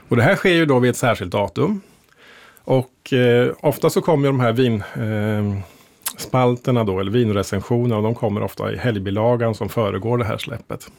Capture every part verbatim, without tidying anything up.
Och det här sker ju då vid ett särskilt datum. Och eh, ofta så kommer de här vinspalterna eh, då, eller vinrecensionerna, de kommer ofta i helgbilagan som föregår det här släppet.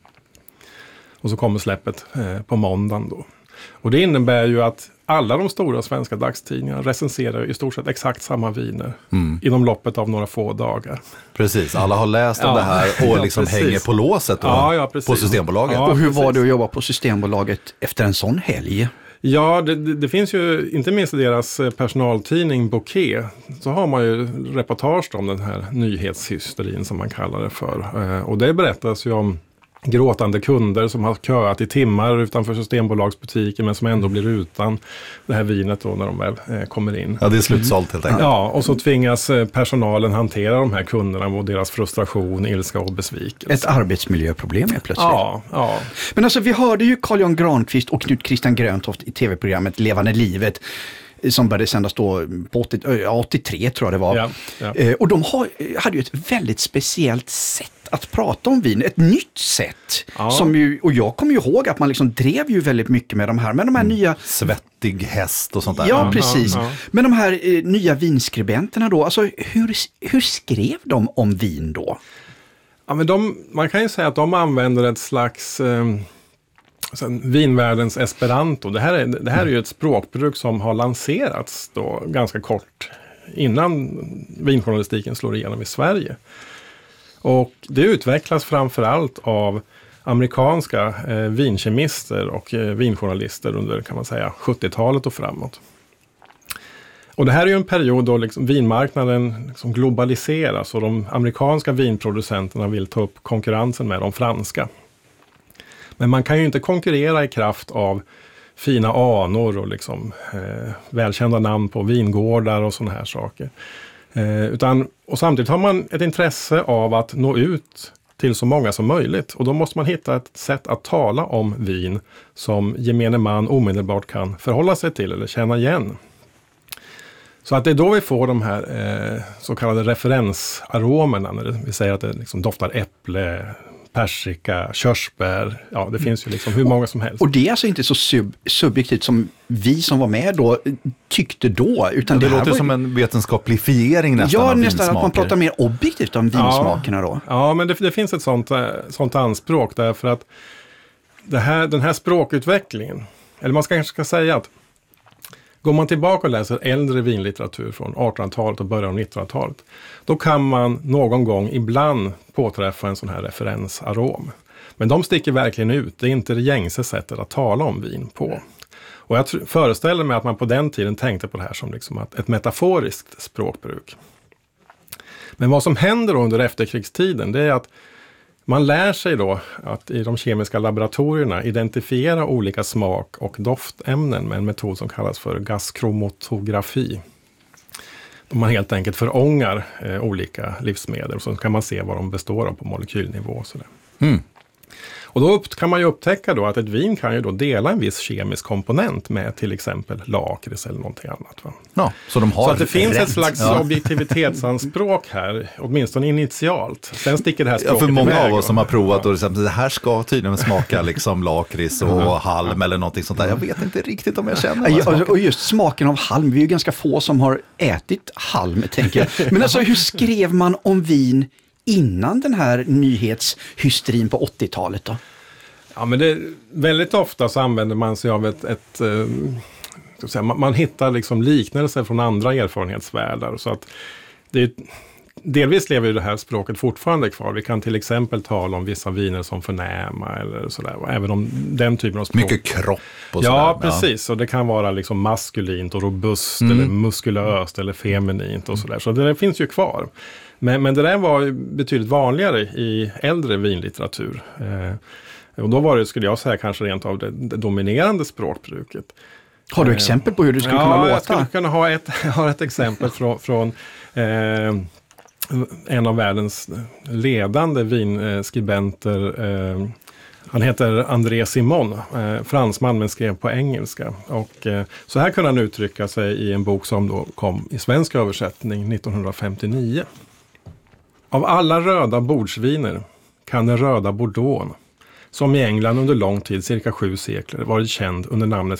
Och så kommer släppet eh, på måndagen då. Och det innebär ju att alla de stora svenska dagstidningarna recenserar i stort sett exakt samma viner mm. inom loppet av några få dagar. Precis, alla har läst om ja. det här och liksom ja, hänger på låset då, ja, ja, på Systembolaget. Ja, och hur var det att jobba på Systembolaget efter en sån helg? Ja, det, det, det finns ju, inte minst i deras personaltidning Bouquet, så har man ju reportage om den här nyhetshysterin som man kallar det för. Och det berättas ju om gråtande kunder som har köat i timmar utanför Systembolagsbutiken men som ändå blir utan det här vinet då när de väl eh, kommer in. Ja, det är slutsålt helt enkelt. Ja, och så tvingas eh, personalen hantera de här kunderna och deras frustration, ilska och besvikelse. Ett arbetsmiljöproblem är plötsligt. Ja, ja. Men alltså vi hörde ju Carl-Jan Granqvist och Knut Christian Gröntoft i tv-programmet Levande livet som började sändas då på åttio, åttiotre tror jag det var. Ja, ja. Eh, och de har, hade ju ett väldigt speciellt sätt att prata om vin, ett nytt sätt. Ja. Som ju, och jag kommer ju ihåg att man liksom drev ju väldigt mycket med de här, med de här mm. nya... Svettig häst och sånt där. Ja, precis. Ja, ja. Men de här eh, nya vinskribenterna då, alltså hur, hur skrev de om vin då? Ja, men de, man kan ju säga att de använder ett slags... Eh, vinvärldens esperanto. Det här, är, det här är ju ett språkbruk som har lanserats då ganska kort innan vinjournalistiken slår igenom i Sverige. Och det utvecklas framförallt av amerikanska eh, vinkemister och eh, vinjournalister under kan man säga sjuttiotalet och framåt. Och det här är ju en period då liksom vinmarknaden liksom globaliseras och de amerikanska vinproducenterna vill ta upp konkurrensen med de franska. Men man kan ju inte konkurrera i kraft av fina anor och liksom, eh, välkända namn på vingårdar och såna här saker. Eh, utan, och samtidigt har man ett intresse av att nå ut till så många som möjligt. Och då måste man hitta ett sätt att tala om vin som gemene man omedelbart kan förhålla sig till eller känna igen. Så att det är då vi får de här eh, så kallade referensaromerna. När det, vi säger att det liksom doftar äpple, persika, körsbär, ja det finns ju liksom hur många som helst. Och det är alltså inte så sub- subjektivt som vi som var med då tyckte då. Utan det, det låter var... som en vetenskaplifiering nästan ja, av nästan vinsmaker. att man pratar mer objektivt om vinsmakerna ja, då. Ja, men det, det finns ett sånt, sånt anspråk därför att det här, den här språkutvecklingen, eller man ska kanske ska säga att går man tillbaka och läser äldre vinlitteratur från artonhundratalet och början av nittonhundratalet, då kan man någon gång ibland påträffa en sån här referensarom. Men de sticker verkligen ut. Det är inte det gängse sättet att tala om vin på. Och jag tr- föreställer mig att man på den tiden tänkte på det här som liksom att ett metaforiskt språkbruk. Men vad som händer under efterkrigstiden, det är att man lär sig då att i de kemiska laboratorierna identifiera olika smak- och doftämnen med en metod som kallas för gaskromatografi. Man helt enkelt förångar eh, olika livsmedel och så kan man se vad de består av på molekylnivå. Och sådär. Mm. Och då upp, kan man ju upptäcka då att ett vin kan ju då dela en viss kemisk komponent med till exempel lakrits eller någonting annat. Va? Ja, så de har så att det finns rätt. ett slags ja. objektivitetsanspråk här, åtminstone initialt. Sen sticker det här språket ja, för många iväg av oss som har provat ja. och liksom, det här ska tydligen smaka liksom lakrits och halm eller någonting sånt där. Jag vet inte riktigt om jag känner ja, och just smaken av halm, vi är ju ganska få som har ätit halm, tänker jag. Men alltså hur skrev man om vin innan den här nyhetshysterin på åttiotalet då? Ja, men det, väldigt ofta så använder man sig av ett, ett eh, ska säga, man, man hittar liksom liknelser från andra erfarenhetsvärldar så att det, delvis lever ju det här språket fortfarande kvar. Vi kan till exempel tala om vissa viner som förnäma eller sådär, även om den typen av språk. Mycket kropp och ja, sådär. precis. Och det kan vara liksom maskulint och robust Mm. eller muskulöst eller feminint och sådär. Så det finns ju kvar. Men, men det där var ju betydligt vanligare i äldre vinlitteratur. Eh, och då var det, skulle jag säga, kanske rent av det, det dominerande språkbruket. Har du exempel på hur det skulle ja, kunna låta? Ja, jag skulle kunna ha ett, ha ett exempel från, från eh, en av världens ledande vinskribenter. Eh, han heter André Simon, eh, fransman men skrev på engelska. Och, eh, så här kunde han uttrycka sig i en bok som då kom i svensk översättning nittonhundrafemtionio. Av alla röda bordsviner kan den röda Bordeaux, som i England under lång tid, cirka sju sekler, varit känd under namnet